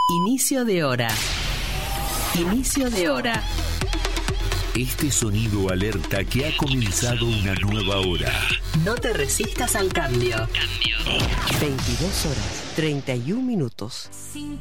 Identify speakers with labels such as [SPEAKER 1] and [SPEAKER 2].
[SPEAKER 1] Inicio de hora. Inicio de hora.
[SPEAKER 2] Este sonido alerta que ha comenzado una nueva hora.
[SPEAKER 1] No te resistas al cambio.
[SPEAKER 3] 22 horas, 31 minutos.